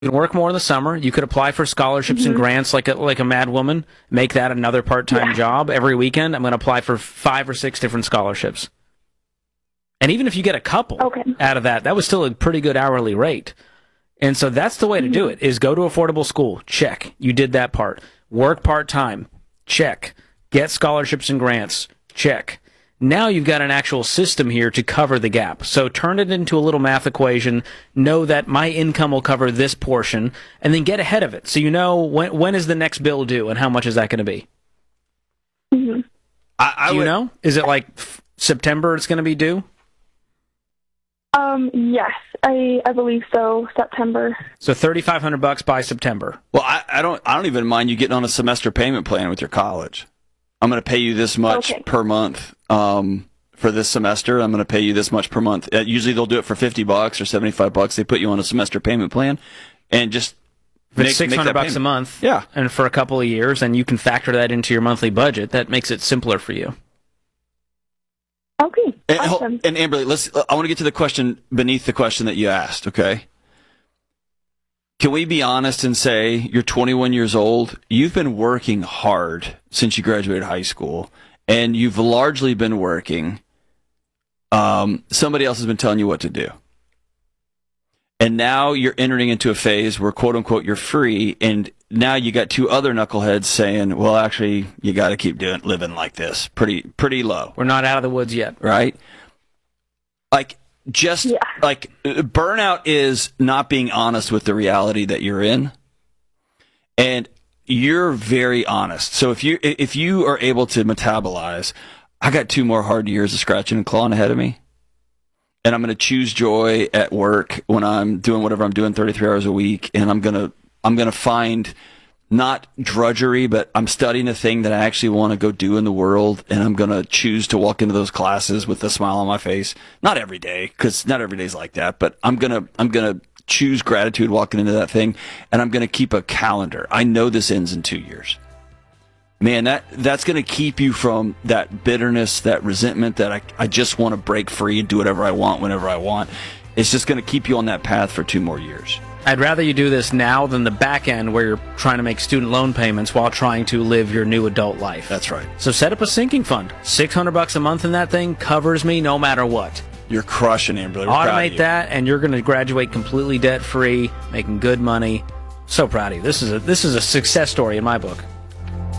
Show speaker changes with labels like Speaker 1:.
Speaker 1: You can work more in the summer. You could apply for scholarships and grants like a mad woman. Make that another part-time job. Every weekend, I'm going to apply for 5 or 6 different scholarships. And even if you get a couple out of that, that was still a pretty good hourly rate. And so that's the way to do it, is go to affordable school. Check. You did that part. Work part-time. Check. Get scholarships and grants. Check. Now you've got an actual system here to cover the gap. So turn it into a little math equation. Know that my income will cover this portion, and then get ahead of it. So you know when is the next bill due, and how much is that going to be?
Speaker 2: Mm-hmm.
Speaker 1: Do you know? Is it like September it's going to be due?
Speaker 2: Yes, I believe so. September.
Speaker 1: So $3,500 by September.
Speaker 3: Well, I don't even mind you getting on a semester payment plan with your college. I'm going to pay you this much per month for this semester. I'm going to pay you this much per month. Usually they'll do it for $50 or $75. They put you on a semester payment plan, and just
Speaker 1: it's $600 a month.
Speaker 3: Yeah,
Speaker 1: and for a couple of years, and you can factor that into your monthly budget. That makes it simpler for you.
Speaker 2: Okay.
Speaker 3: Awesome. And Amberly, I want to get to the question beneath the question that you asked. Okay. Can we be honest and say you're 21 years old? You've been working hard since you graduated high school, and you've largely been working. Somebody else has been telling you what to do. And now you're entering into a phase where, quote unquote, you're free, and now you got 2 other knuckleheads saying, well, actually, you got to keep living like this. Pretty low.
Speaker 1: We're not out of the woods yet.
Speaker 3: Right? Like burnout is not being honest with the reality that you're in, and you're very honest. So if you are able to metabolize, I got 2 more hard years of scratching and clawing ahead of me, and I'm going to choose joy at work when I'm doing whatever I'm doing 33 hours a week, and I'm going to find not drudgery, but I'm studying a thing that I actually want to go do in the world, and I'm going to choose to walk into those classes with a smile on my face. Not every day, because not every day's like that, but I'm going to choose gratitude walking into that thing, and I'm going to keep a calendar. I know this ends in 2 years. Man, that's going to keep you from that bitterness, that resentment, that I just want to break free and do whatever I want whenever I want. It's just going to keep you on that path for 2 more years.
Speaker 1: I'd rather you do this now than the back end where you're trying to make student loan payments while trying to live your new adult life.
Speaker 3: That's right.
Speaker 1: So set up a sinking fund. $600 a month in that thing covers me no matter what.
Speaker 3: You're crushing, Amberly.
Speaker 1: Automate that, and you're going to graduate completely debt-free, making good money. So proud of you. This is a success story in my book.